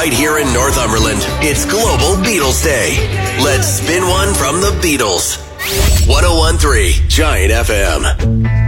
Right here in Northumberland, it's Global Beatles Day. Let's spin one from the Beatles. 101.3 Giant FM.